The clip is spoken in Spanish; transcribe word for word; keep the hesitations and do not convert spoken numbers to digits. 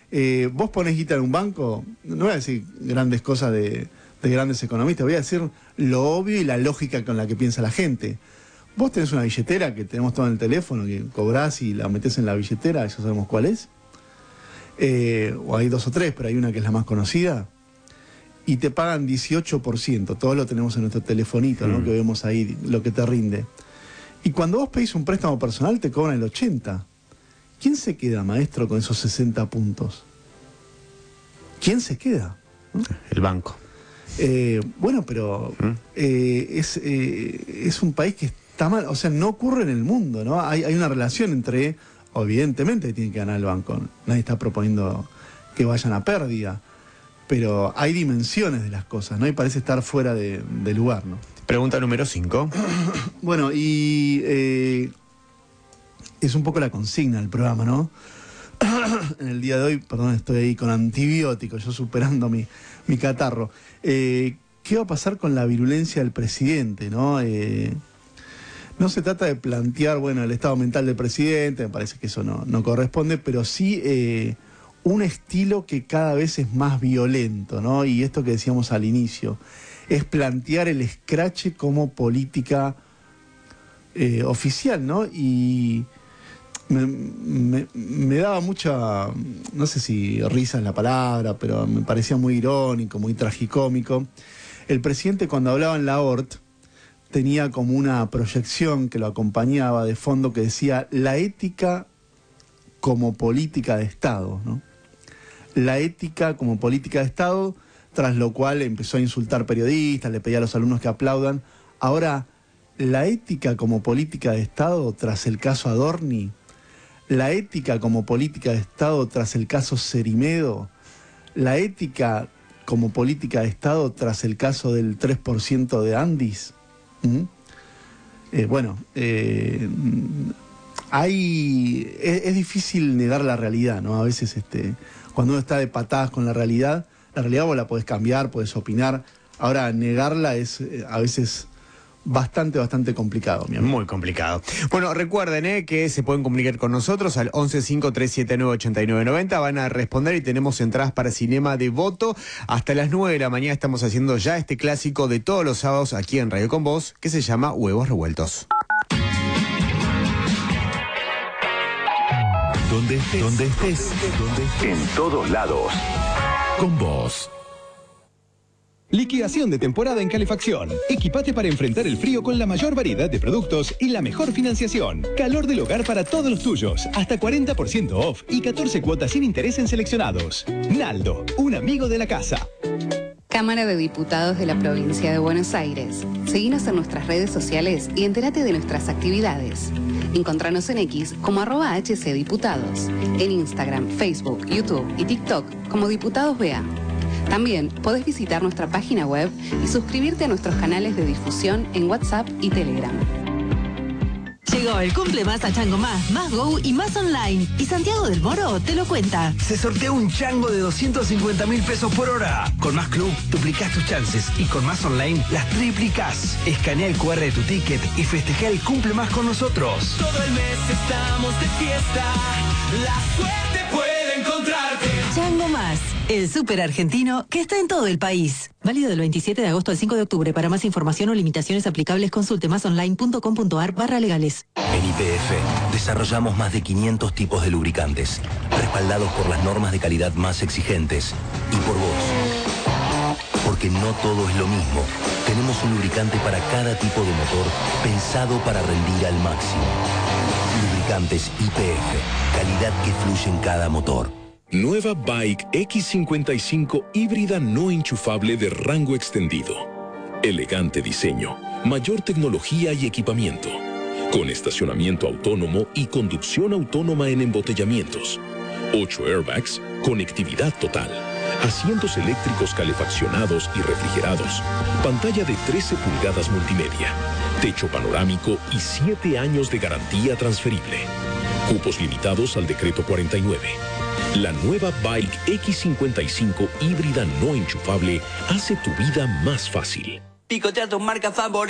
Eh, vos ponés guita en un banco, no voy a decir grandes cosas de, de grandes economistas, voy a decir lo obvio y la lógica con la que piensa la gente. Vos tenés una billetera que tenemos todo en el teléfono, que cobrás y la metés en la billetera, eso sabemos cuál es. Eh, o hay dos o tres, pero hay una que es la más conocida. Y te pagan dieciocho por ciento, todos lo tenemos en nuestro telefonito, ¿no? Mm. Que vemos ahí lo que te rinde. Y cuando vos pedís un préstamo personal te cobran el ochenta por ciento. ¿Quién se queda, maestro, con esos sesenta puntos? ¿Quién se queda? ¿No? El banco. Eh, bueno, pero ¿Mm? eh, es, eh, es un país que está mal, o sea, no ocurre en el mundo, ¿no? Hay, hay una relación entre, evidentemente tiene que ganar el banco, nadie está proponiendo que vayan a pérdida, pero hay dimensiones de las cosas, ¿no? Y parece estar fuera de, de lugar, ¿no? Pregunta número cinco. Bueno, y eh, es un poco la consigna del programa, ¿no? En el día de hoy, perdón, estoy ahí con antibióticos, yo superando mi, mi catarro. Eh, ¿Qué va a pasar con la virulencia del presidente, no? Eh, no se trata de plantear, bueno, el estado mental del presidente, me parece que eso no, no corresponde, pero sí eh, un estilo que cada vez es más violento, ¿no? Y esto que decíamos al inicio, es plantear el escrache como política eh, oficial, ¿no? Y me, me, me daba mucha, no sé si risa es la palabra, pero me parecía muy irónico, muy tragicómico. El presidente, cuando hablaba en la O R T, tenía como una proyección que lo acompañaba de fondo que decía la ética como política de Estado, ¿no? La ética como política de Estado, tras lo cual empezó a insultar periodistas, le pedía a los alumnos que aplaudan. Ahora, la ética como política de Estado tras el caso Adorni, la ética como política de Estado tras el caso Cerimedo, la ética como política de Estado tras el caso del tres por ciento de Andis. ¿Mm? Eh, bueno, eh, hay es, es difícil negar la realidad, ¿no? A veces este, cuando uno está de patadas con la realidad, la realidad vos la podés cambiar, podés opinar. Ahora, negarla es eh, a veces bastante, bastante complicado, mi amigo. Muy complicado. Bueno, recuerden eh, que se pueden comunicar con nosotros al once cinco tres siete nueve ocho nueve nueve cero. Van a responder y tenemos entradas para Cinema Devoto. Hasta las nueve de la mañana estamos haciendo ya este clásico de todos los sábados aquí en Radio Con Vos, que se llama Huevos Revueltos. Donde estés, donde estés, donde estés. En todos lados. Con vos. Liquidación de temporada en calefacción. Equipate para enfrentar el frío con la mayor variedad de productos y la mejor financiación. Calor del hogar para todos los tuyos. Hasta cuarenta por ciento off y catorce cuotas sin interés en seleccionados. Naldo, un amigo de la casa. Cámara de Diputados de la Provincia de Buenos Aires. Seguinos en nuestras redes sociales y entérate de nuestras actividades. Encontranos en X como arroba hcdiputados. En Instagram, Facebook, YouTube y TikTok como Diputados B A. También podés visitar nuestra página web y suscribirte a nuestros canales de difusión en WhatsApp y Telegram. Llegó el cumple más a Chango Más, Más Go y Más Online. Y Santiago del Moro te lo cuenta. Se sortea un chango de doscientos cincuenta mil pesos por hora. Con Más Club duplicás tus chances y con Más Online las triplicás. Escanea el cu erre de tu ticket y festeja el cumple más con nosotros. Todo el mes estamos de fiesta. La suerte puede encontrarte. Chango Más, el súper argentino que está en todo el país. Válido del veintisiete de agosto al cinco de octubre. Para más información o limitaciones aplicables, consulte masonline.com.ar barra legales. En Y P F desarrollamos más de quinientos tipos de lubricantes, respaldados por las normas de calidad más exigentes y por vos. Porque no todo es lo mismo. Tenemos un lubricante para cada tipo de motor, pensado para rendir al máximo. Lubricantes Y P F, calidad que fluye en cada motor. Nueva Bike X cincuenta y cinco híbrida no enchufable de rango extendido. Elegante diseño, mayor tecnología y equipamiento. Con estacionamiento autónomo y conducción autónoma en embotellamientos. ocho airbags, conectividad total. Asientos eléctricos calefaccionados y refrigerados. Pantalla de trece pulgadas multimedia. Techo panorámico y siete años de garantía transferible. Cupos limitados al decreto cuarenta y nueve. La nueva Bike X cincuenta y cinco híbrida no enchufable hace tu vida más fácil. Picotea tus marcas favoritas.